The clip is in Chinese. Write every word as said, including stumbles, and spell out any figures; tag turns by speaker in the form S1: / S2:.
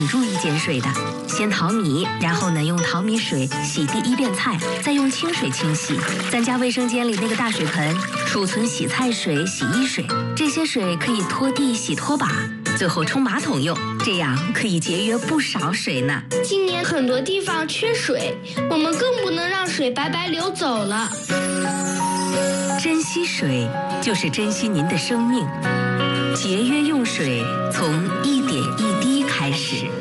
S1: 注意减水的。先淘米，然后呢用淘米水洗第一遍菜，再用清水清洗。咱家卫生间里那个大水盆储存洗菜水、洗衣水，这些水可以拖地、洗拖把，最后冲马桶用，这样可以节约不少水呢。
S2: 今年很多地方缺水，我们更不能让水白白流走了。
S1: 珍惜水，就是珍惜您的生命。节约用水，从一点一滴开始。